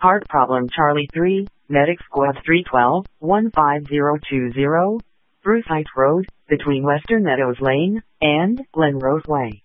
Heart problem Charlie 3, Medic Squad 312, 15020, Bruce Heights Road, between Western Meadows Lane and Glen Rose Way.